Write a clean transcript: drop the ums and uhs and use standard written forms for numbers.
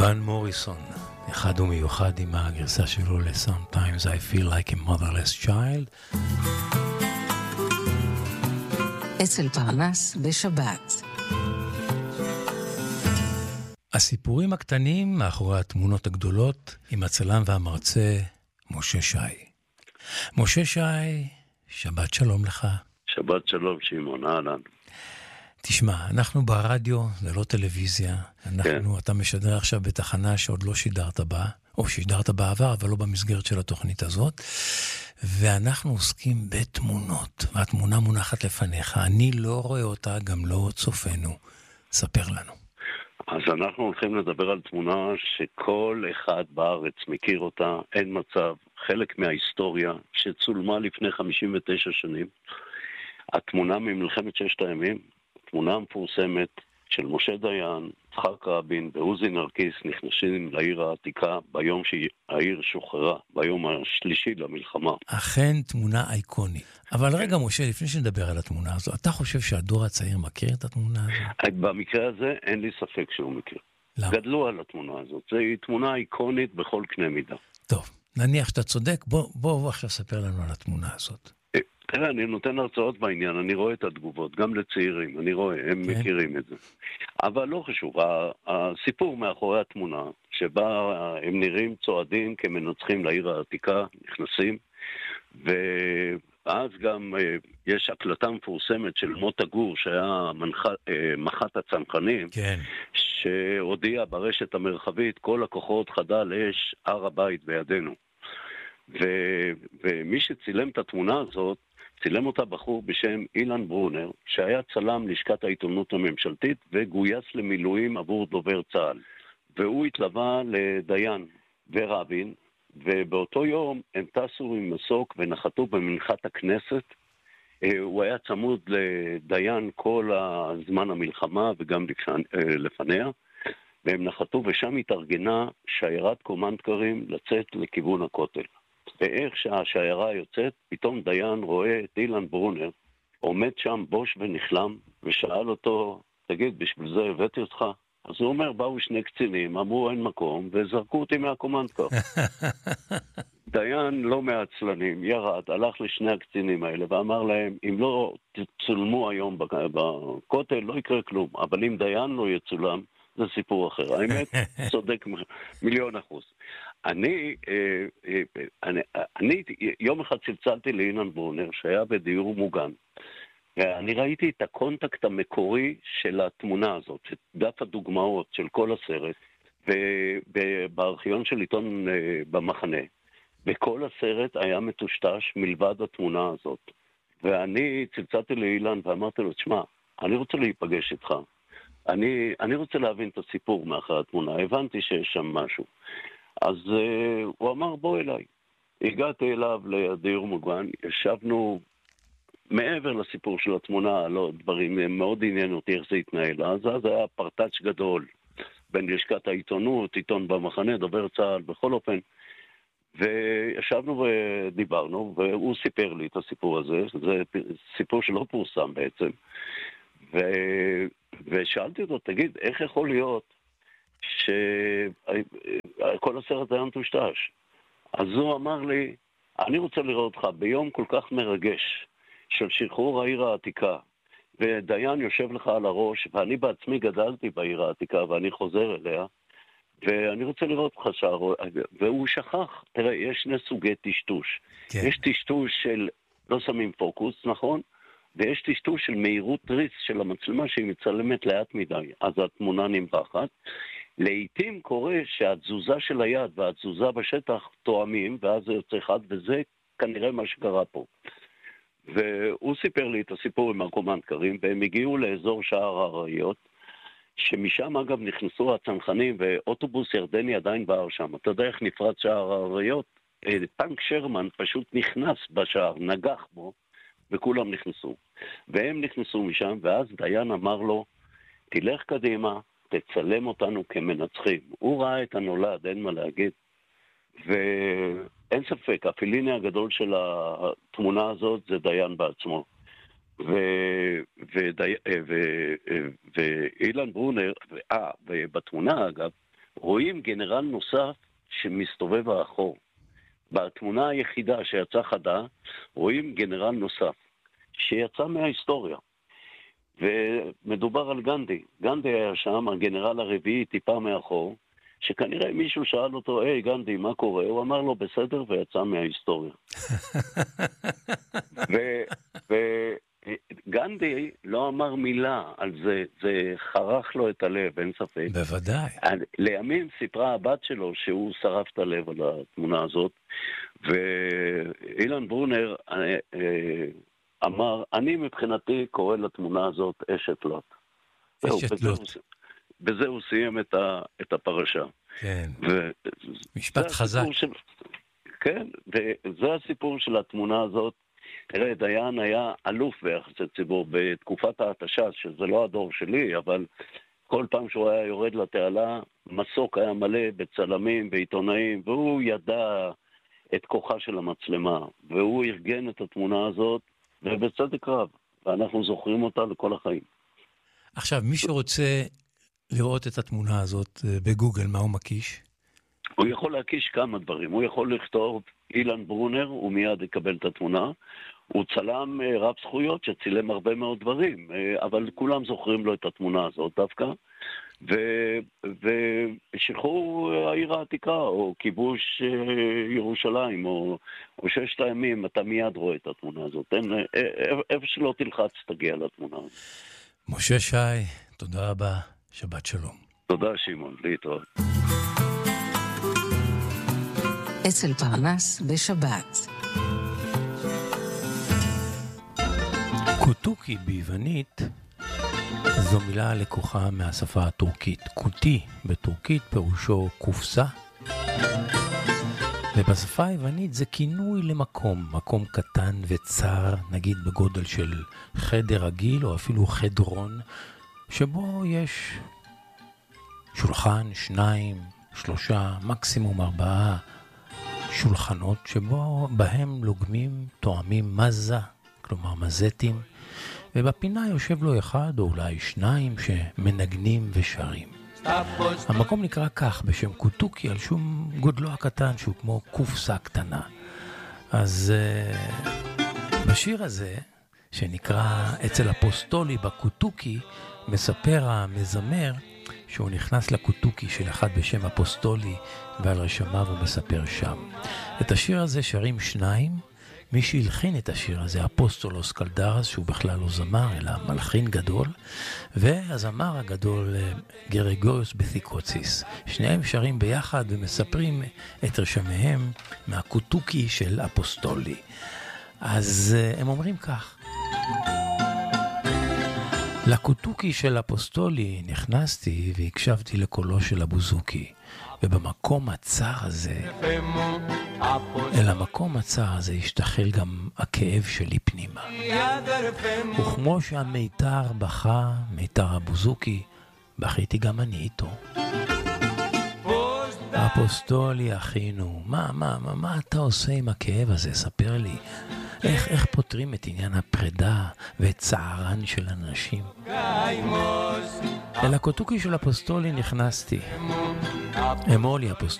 ון מוריסון, אחד ומיוחד עם הגרסה שלו ל-Sometimes I Feel Like a Motherless Child. אצל פרנס בשבת. הסיפורים הקטנים מאחורי התמונות הגדולות עם הצלם והמרצה משה שי. משה שי, שבת שלום לך. שבת שלום שמעון, אהלן. תשמע, אנחנו ברדיו, זה לא טלוויזיה. אתה משדר עכשיו בתחנה שעוד לא שידרת בה, או שידרת בעבר, אבל לא במסגרת של התוכנית הזאת. ואנחנו עוסקים בתמונות, והתמונה מונחת לפניך. אני לא רואה אותה, גם לא צופנו. ספר לנו. אז אנחנו הולכים לדבר על תמונה שכל אחד בארץ מכיר אותה, אין מצב, חלק מההיסטוריה שצולמה לפני 59 שנים. התמונה ממלחמת ששת הימים, תמונה המפורסמת של משה דיין, יצחק רבין ועוזי נרקיס נכנסים לעיר העתיקה ביום שהעיר שוחררה, ביום השלישי למלחמה. אכן תמונה אייקונית. אבל רגע משה, לפני שנדבר על התמונה הזו, אתה חושב שהדור הצעיר מכיר את התמונה הזו? במקרה הזה אין לי ספק שהוא מכיר. למה? גדלו על התמונה הזאת. זו תמונה אייקונית בכל קנה מידה. טוב, נניח שאתה צודק, בוא עכשיו ספר לנו על התמונה הזאת. תראה, אני נותן הרצאות בעניין, אני רואה את התגובות, גם לצעירים, אני רואה, הם מכירים את זה. אבל לא חשוב, הסיפור מאחורי התמונה, שבה הם נראים צועדים כמנצחים לעיר העתיקה, נכנסים, ואז גם יש הקלטה מפורסמת של מוטה גור, שהיה מח"ט הצנחנים, שהודיע ברשת המרחבית, כל הכוחות חדל אש, הר הבית בידינו. ומי שצילם את התמונה הזאת, צילם אותה בחור בשם אילן ברונר, שהיה צלם לשכת העיתונות הממשלתית וגויס למילואים עבור דובר צה"ל. והוא התלווה לדיין ורבין, ובאותו יום הם טסו עם מסוק ונחתו במנחת הכנסת. הוא היה צמוד לדיין כל הזמן המלחמה וגם לפניה, והם נחתו ושם התארגנה שיירת קומנדקרים לצאת לכיוון הכותל. ואיך שהשיירה יוצאת, פתאום דיין רואה את אילן ברונר, עומד שם בוש ונחלם, ושאל אותו, תגיד, בשביל זה הבאתי אותך? אז הוא אומר, באו שני קצינים, אמרו אין מקום, וזרקו אותי מהקומנדקר. דיין לא מעצלנים, ירד, הלך לשני הקצינים האלה, ואמר להם, אם לא תצולמו היום בכותל, לא יקרה כלום, אבל אם דיין לא יצולם, זה סיפור אחר. האמת, צודק 1,000,000%. אני יום אחד צלצלתי לאילן ברונר, שהיה בדיור מוגן, ואני ראיתי את הקונטקט המקורי של התמונה הזאת, את דף הדוגמאות של כל הסרט, בארכיון של עיתון במחנה. וכל הסרט היה מטושטש מלבד התמונה הזאת. ואני צלצלתי לאילן ואמרתי לו, תשמע, אני רוצה להיפגש איתך. אני רוצה להבין את הסיפור מאחרי התמונה, הבנתי שיש שם משהו. אז הוא אמר, בוא אליי. הגעתי אליו לדיור מוגן, ישבנו מעבר לסיפור של התמונה, לא דברים, מאוד עניין אותי איך זה התנהל. אז היה פרטאץ' גדול בין לשכת העיתונות, עיתון במחנה, דובר צה"ל, בכל אופן. וישבנו ודיברנו, והוא סיפר לי את הסיפור הזה, זה סיפור שלא פורסם בעצם. ושאלתי אותו, תגיד, איך יכול להיות שכל הסרט היה מטושטש? אז הוא אמר לי, אני רוצה לראות אותך ביום כל כך מרגש של שחרור העיר העתיקה, ודיין יושב לך על הראש, ואני בעצמי גדלתי בעיר העתיקה, ואני חוזר אליה, ואני רוצה לראות אותך והוא שכח. תראה, יש שני סוגי טשטוש. כן. יש טשטוש של לא שמים פוקוס, נכון? ויש טשטוש של מהירות ריס של המצלמה שהיא מצלמת לאט מדי, אז התמונה נמרחת. לעתים קורה שהתזוזה של היד והתזוזה בשטח תואמים, ואז זה יוצא אחד, וזה כנראה מה שקרה פה. והוא סיפר לי את הסיפור עם הקומנדקרים, והם הגיעו לאזור שער האריות, שמשם אגב נכנסו הצנחנים, ואוטובוס ירדני עדיין בער שם. אתה יודע איך נפרץ שער האריות? טנק שרמן פשוט נכנס בשער, נגח בו, וכולם נכנסו. והם נכנסו משם, ואז דיין אמר לו, תלך קדימה, תצלם אותנו כמנצחים. הוא ראה את הנולד, אין מה להגיד. ואין ספק, הפיליני הגדול של התמונה הזאת זה דיין בעצמו. ואילן ברונר, ובתמונה אגב, רואים גנרל נוסף שמסתובב האחור. בתמונה היחידה שיצאה חדה, רואים גנרל נוסף שיצא מההיסטוריה. ומדובר על גנדי. גנדי היה שם, הגנרל הרביעי טיפה מאחור, שכנראה מישהו שאל אותו, היי גנדי, מה קורה? הוא אמר לו, בסדר, ויצא מההיסטוריה. וגנדי לא אמר מילה על זה, זה חרך לו את הלב, אין ספק. בוודאי. לימים סיפרה הבת שלו שהוא שרף את הלב על התמונה הזאת, ואילן ברונר אמר, אני מבחינתי קורא לתמונה הזאת אשת לוט. אשת לוט. בזה הוא סיים את הפרשה. כן. משפט חזק. כן, וזה הסיפור של התמונה הזאת. תראה, דיין היה אלוף ביחסי ציבור בתקופת ההתשה, שזה לא הדור שלי, אבל כל פעם שהוא היה יורד לתעלה, מסוק היה מלא בצלמים, בעיתונאים, והוא ידע את כוחה של המצלמה, והוא ארגן את התמונה הזאת, ובצדק רב, ואנחנו זוכרים אותה לכל החיים. עכשיו, מי שרוצה לראות את התמונה הזאת בגוגל, מה הוא מקיש? הוא יכול להקיש כמה דברים. הוא יכול לכתוב אילן ברונר, הוא מיד יקבל את התמונה. הוא צלם רב זכויות שצילם הרבה מאוד דברים, אבל כולם זוכרים לו את התמונה הזאת דווקא. ושחרור העיר העתיקה, או כיבוש ירושלים, או ששת הימים, אתה מיד רואה את התמונה הזאת. איפה שלא תלחץ תגיע לתמונה הזאת. משה שי, תודה רבה. שבת שלום. תודה שמעון, להתראות. אצל פרנס בשבת. קוטוקי ביוונית זו מילה לקוחה מהשפה הטורקית. קוטי בטורקית פירושו קופסה, ובשפה היוונית זה כינוי למקום, מקום קטן וצר, נגיד בגודל של חדר רגיל או אפילו חדרון, שבו יש שולחן, 2, 3, מקסימום 4 שולחנות, בהם לוגמים, תואמים מזה, כלומר מזטים, ובפינה יושב לו אחד או אולי 2 שמנגנים ושרים. המקום נקרא כך בשם קוטוקי על שום גודלו הקטן שהוא כמו קופסה קטנה. אז בשיר הזה שנקרא אצל אפוסטולי בקוטוקי, מספר המזמר שהוא נכנס לקוטוקי של אחד בשם אפוסטולי ועל רשמיו הוא מספר שם. את השיר הזה שרים 2, מי שהלחין את השיר הזה, אפוסטולוס קלדרס, שהוא בכלל לא זמר אלא מלחין גדול, והזמר הגדול גרגוריוס בת'יקוציס. שניהם שרים ביחד ומספרים את רשמיהם מהקוטוקי של אפוסטולי. אז הם אומרים כך: לקוטוקי של אפוסטולי נכנסתי והקשבתי לקולו של הבוזוקי, ובמקום הצר הזה, אל המקום הצר הזה השתחל גם הכאב שלי פנימה. וכמו שהמיתר בכה, מיתר הבוזוקי, בכיתי גם אני איתו. אפוסטולי אחינו, מה אתה עושה עם הכאב הזה? ספר לי. איך פותרים את עניין הפרידה ואת צערן של אנשים? אל הקוטוקי של אפוסטולי נכנסתי. אמור לי אפוסטולי.